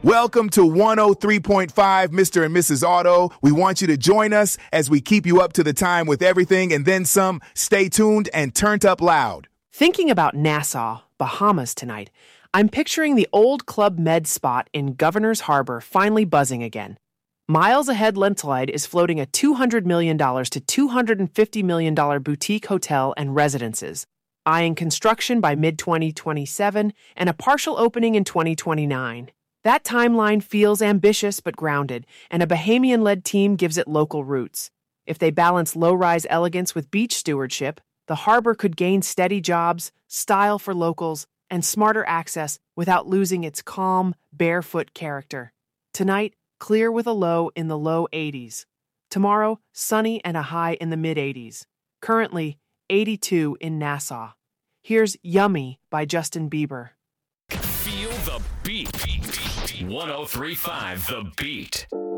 Welcome to 103.5 Mr. and Mrs. Auto. We want you to join us as we keep you up to the time with everything and then some. Stay tuned and turned up loud. Thinking about Nassau, Bahamas tonight, I'm picturing the old Club Med spot in Governor's Harbor finally buzzing again. Miles ahead, Lentulide is floating a $200 million to $250 million boutique hotel and residences, eyeing construction by mid-2027 and a partial opening in 2029. That timeline feels ambitious but grounded, and a Bahamian-led team gives it local roots. If they balance low-rise elegance with beach stewardship, the harbor could gain steady jobs, style for locals, and smarter access without losing its calm, barefoot character. Tonight, clear with a low in the low 80s. Tomorrow, sunny and a high in the mid-80s. Currently, 82 in Nassau. Here's Yummy by Justin Bieber. Feel the beat. 103.5 The Beat.